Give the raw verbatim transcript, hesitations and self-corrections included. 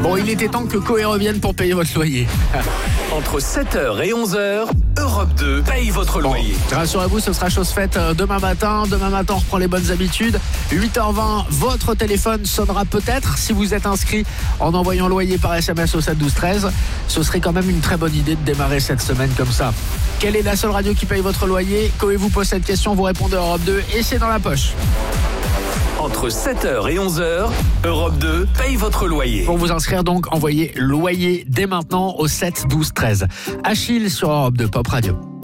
Bon, il était temps que Coé revienne pour payer votre loyer. Entre sept heures et onze heures, Europe deux paye votre Bon, loyer. rassurez-vous, ce sera chose faite demain matin. Demain matin, on reprend les bonnes habitudes. huit heures vingt, votre téléphone sonnera peut-être si vous êtes inscrit en envoyant loyer par S M S au sept douze treize. Ce serait quand même une très bonne idée de démarrer cette semaine comme ça. Quelle est la seule radio qui paye votre loyer? Coé vous pose cette question, vous répondez à Europe deux et c'est dans la poche. Entre sept heures et onze heures, Europe deux paye votre loyer. Pour vous inscrire donc, envoyez loyer dès maintenant au sept douze treize. Achille sur Europe deux Pop Radio.